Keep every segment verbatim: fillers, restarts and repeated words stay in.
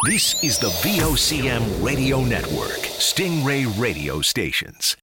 This is the V O C M Radio Network, Stingray Radio Stations.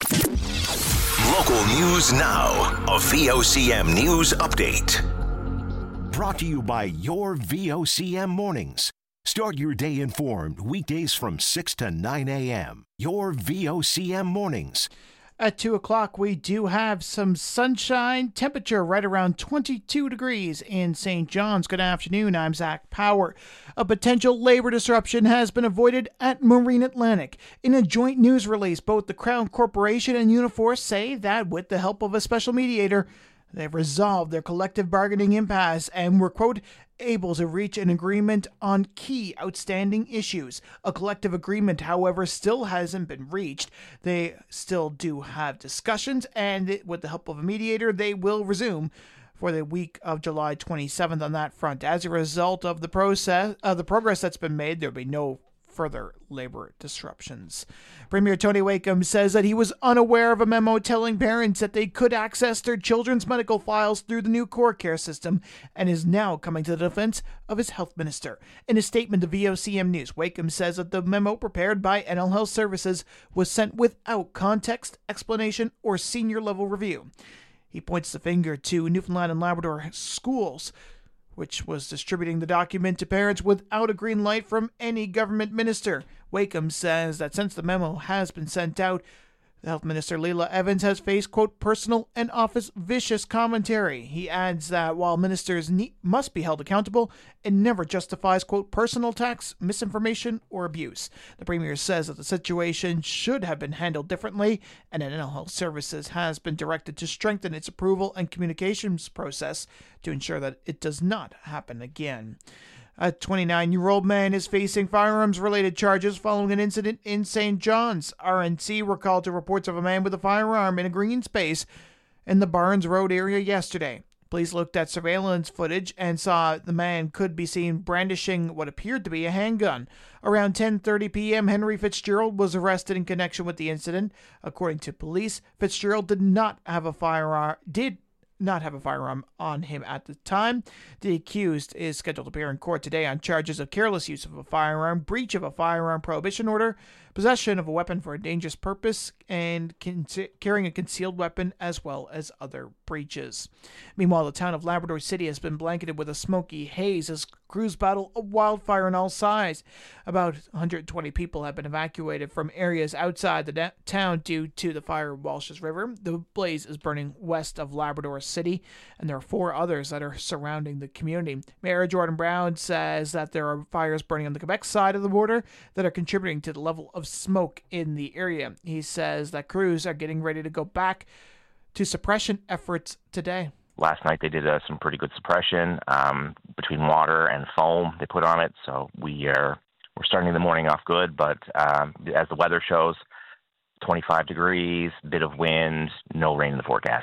Local news now, a V O C M News Update. Brought to you by your V O C M Mornings. Start your day informed weekdays from six to nine a.m. Your V O C M Mornings. At two o'clock, we do have some sunshine. Temperature right around twenty-two degrees in Saint John's. Good afternoon. I'm Zach Power. A potential labor disruption has been avoided at Marine Atlantic. In a joint news release, both the Crown Corporation and Uniforce say that with the help of a special mediator, they've resolved their collective bargaining impasse and were, quote, able to reach an agreement on key outstanding issues. A collective agreement, however, still hasn't been reached. They still do have discussions, and with the help of a mediator, they will resume for the week of July twenty-seventh on that front. As a result of the process, uh, the progress that's been made, there'll be no further labor disruptions. Premier Tony Wakeham says that he was unaware of a memo telling parents that they could access their children's medical files through the new Core Care system and is now coming to the defense of his health minister. In a statement to V O C M News, Wakeham says that the memo prepared by N L Health Services was sent without context, explanation, or senior level review. He points the finger to Newfoundland and Labrador schools, which was distributing the document to parents without a green light from any government minister. Wakeham says that since the memo has been sent out, the Health Minister Leila Evans has faced, quote, personal and office vicious commentary. He adds that while ministers need, must be held accountable, it never justifies, quote, personal attacks, misinformation, or abuse. The Premier says that the situation should have been handled differently, and N L Health Services has been directed to strengthen its approval and communications process to ensure that it does not happen again. A twenty-nine-year-old man is facing firearms-related charges following an incident in Saint John's. R N C were called to reports of a man with a firearm in a green space in the Barnes Road area yesterday. Police looked at surveillance footage and saw the man could be seen brandishing what appeared to be a handgun. Around ten thirty p.m., Henry Fitzgerald was arrested in connection with the incident. According to police, Fitzgerald did not have a firearm, did not have a firearm on him at the time. The accused is scheduled to appear in court today on charges of careless use of a firearm, breach of a firearm prohibition order, possession of a weapon for a dangerous purpose, and con- carrying a concealed weapon, as well as other breaches. Meanwhile, the town of Labrador City has been blanketed with a smoky haze as crews battle a wildfire on all sides. About one hundred twenty people have been evacuated from areas outside the da- town due to the fire in Walsh's River. The blaze is burning west of Labrador City, and there are four others that are surrounding the community. Mayor Jordan Brown says that there are fires burning on the Quebec side of the border that are contributing to the level of smoke in the area. He says that crews are getting ready to go back to suppression efforts today. Last night they did uh, some pretty good suppression um, between water and foam they put on it. So we are we're starting the morning off good, but um, as the weather shows, twenty-five degrees, bit of wind, no rain in the forecast.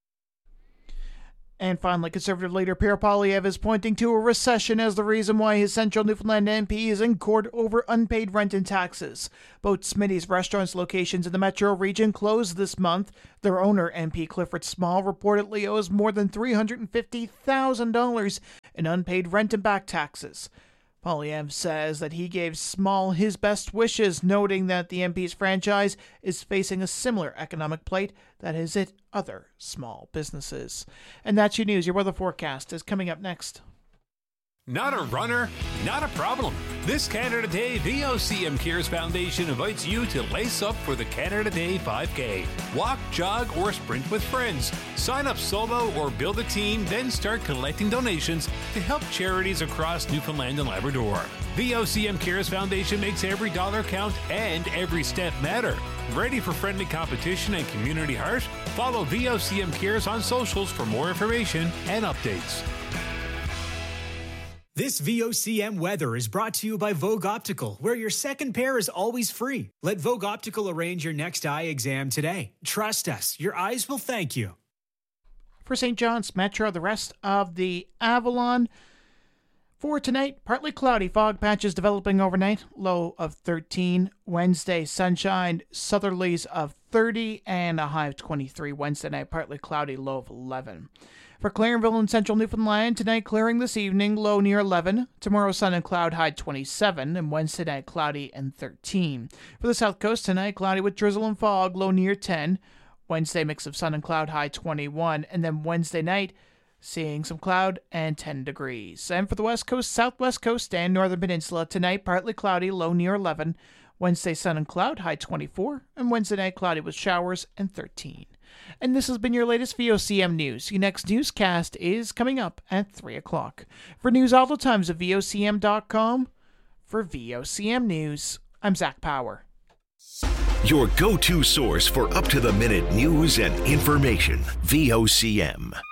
And finally, Conservative leader Pierre Poilievre is pointing to a recession as the reason why his Central Newfoundland M P is in court over unpaid rent and taxes. Both Smitty's restaurants locations in the metro region closed this month. Their owner, M P Clifford Small, reportedly owes more than three hundred fifty thousand dollars in unpaid rent and back taxes. Poilievre says that he gave Small his best wishes, noting that the M P's franchise is facing a similar economic plight that has hit other small businesses. And that's your news. Your weather forecast is coming up next. Not a runner? Not a problem. This Canada Day, V O C M Cares Foundation invites you to lace up for the Canada Day five K. Walk, jog, or sprint with friends. Sign up solo or build a team, then start collecting donations to help charities across Newfoundland and Labrador. V O C M Cares Foundation makes every dollar count and every step matter. Ready for friendly competition and community heart? Follow V O C M Cares on socials for more information and updates. This V O C M weather is brought to you by Vogue Optical, where your second pair is always free. Let Vogue Optical arrange your next eye exam today. Trust us, your eyes will thank you. For Saint John's Metro, the rest of the Avalon. For tonight, partly cloudy, fog patches developing overnight, low of thirteen. Wednesday, sunshine, southerlies of thirty, and a high of twenty-three. Wednesday night, partly cloudy, low of eleven. For Clarenville and central Newfoundland, tonight clearing this evening, low near eleven. Tomorrow, sun and cloud, high twenty-seven. And Wednesday night, cloudy and thirteen. For the south coast, tonight, cloudy with drizzle and fog, low near ten. Wednesday, mix of sun and cloud, high twenty-one. And then Wednesday night, seeing some cloud and ten degrees. And for the west coast, southwest coast, and northern peninsula, tonight, partly cloudy, low near eleven. Wednesday, sun and cloud, high twenty-four. And Wednesday night, cloudy with showers and thirteen. And this has been your latest V O C M News. Your next newscast is coming up at three o'clock. For news all the times at V O C M dot com, for V O C M News, I'm Zach Power. Your go-to source for up-to-the-minute news and information. V O C M.